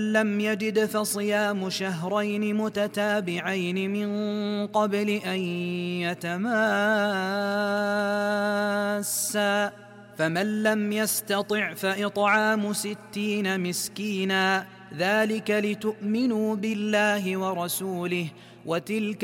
لم يجد فصيام شهرين متتابعين من قبل أن يتماسا، فمن لم يستطع فإطعام 60 مسكينا، ذلك لتؤمنوا بالله ورسوله، وتلك